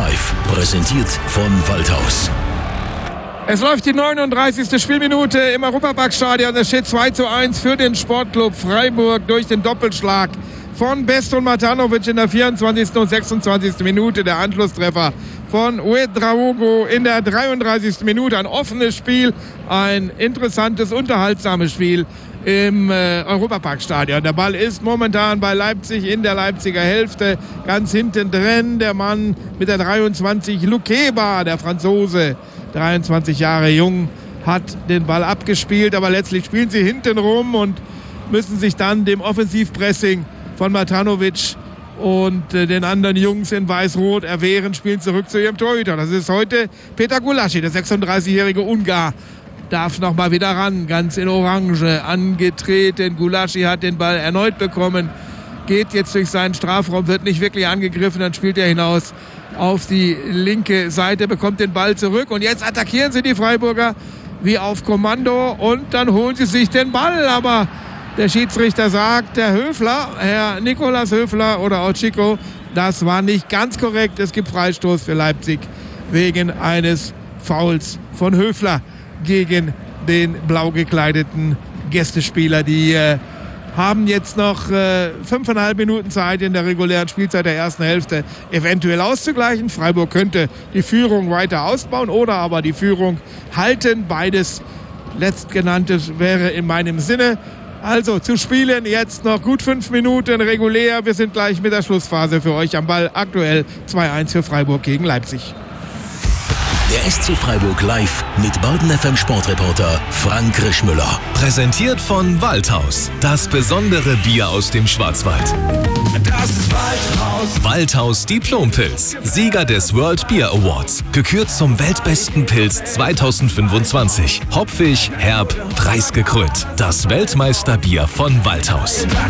Live, präsentiert von Waldhaus. Es läuft die 39. Spielminute im Europaparkstadion. Es steht 2:1 für den Sportclub Freiburg durch den Doppelschlag von Beston Matanovic in der 24. und 26. Minute. Der Anschlusstreffer von Ouedraogo in der 33. Minute. Ein offenes Spiel, ein interessantes, unterhaltsames Spiel im Europaparkstadion. Der Ball ist momentan bei Leipzig in der Leipziger Hälfte. Ganz hinten drin der Mann mit der 23, Lukeba, der Franzose, 23 Jahre jung, hat den Ball abgespielt, aber letztlich spielen sie hinten rum und müssen sich dann dem Offensivpressing von Matanovic und den anderen Jungs in Weiß-Rot erwehren, spielen zurück zu ihrem Torhüter. Das ist heute Peter Gulaschi, der 36-jährige Ungar. Darf noch mal wieder ran, ganz in Orange angetreten. Gulaschi hat den Ball erneut bekommen, geht jetzt durch seinen Strafraum, wird nicht wirklich angegriffen, dann spielt er hinaus auf die linke Seite, bekommt den Ball zurück und jetzt attackieren sie die Freiburger wie auf Kommando und dann holen sie sich den Ball, aber der Schiedsrichter sagt, der Höfler, Herr Nikolas Höfler oder auch Chico, das war nicht ganz korrekt, es gibt Freistoß für Leipzig wegen eines Fouls von Höfler gegen den blau gekleideten Gästespieler. Die haben jetzt noch 5,5 Minuten Zeit in der regulären Spielzeit der ersten Hälfte eventuell auszugleichen. Freiburg könnte die Führung weiter ausbauen oder aber die Führung halten. Beides letztgenanntes wäre in meinem Sinne. Also zu spielen jetzt noch gut 5 Minuten regulär. Wir sind gleich mit der Schlussphase für euch am Ball. Aktuell 2:1 für Freiburg gegen Leipzig. Der SC Freiburg live mit Baden FM Sportreporter Frank Rischmüller. Präsentiert von Waldhaus. Das besondere Bier aus dem Schwarzwald. Das ist Waldhaus. Waldhaus Diplompilz. Sieger des World Beer Awards. Gekürt zum weltbesten Pilz 2025. Hopfig, herb, preisgekrönt. Das Weltmeisterbier von Waldhaus. Das